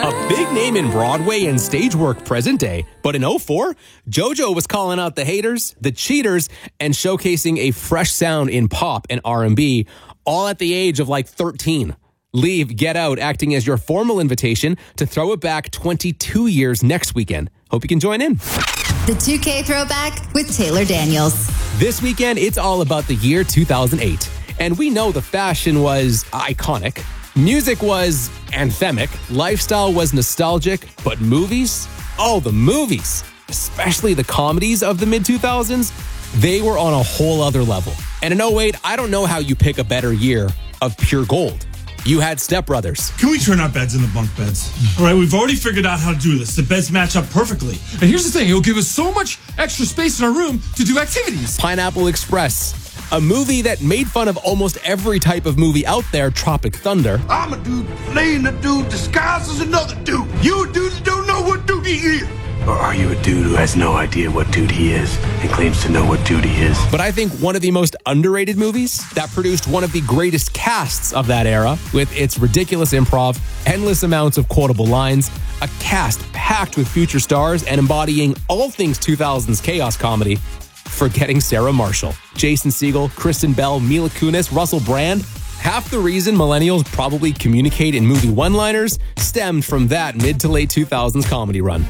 A big name in Broadway and stage work present day. But in '04, JoJo was calling out the haters, the cheaters, and showcasing a fresh sound in pop and R&B, all at the age of like 13. Leave Get Out acting as your formal invitation to throw it back 22 years next weekend. Hope you can join in. The 2K Throwback with Taylor Daniels. This weekend, it's all about the year 2008. And we know the fashion was iconic. Music was anthemic. Lifestyle was nostalgic. But movies? Oh, the movies. Especially the comedies of the mid-2000s. They were on a whole other level. And in '08, I don't know how you pick a better year of pure gold. You had Step Brothers. Can we turn our beds into bunk beds? All right, we've already figured out how to do this. The beds match up perfectly. And here's the thing, it'll give us so much extra space in our room to do activities. Pineapple Express, a movie that made fun of almost every type of movie out there, Tropic Thunder. I'm a dude playing a dude disguised as another dude. You a dude that don't know what dude he is. Or are you a dude who has no idea what dude he is and claims to know what dude he is? But I think one of the most underrated movies that produced one of the greatest casts of that era, with its ridiculous improv, endless amounts of quotable lines, a cast packed with future stars and embodying all things 2000s chaos comedy, Forgetting Sarah Marshall. Jason Segel, Kristen Bell, Mila Kunis, Russell Brand. Half the reason millennials probably communicate in movie one-liners stemmed from that mid to late 2000s comedy run.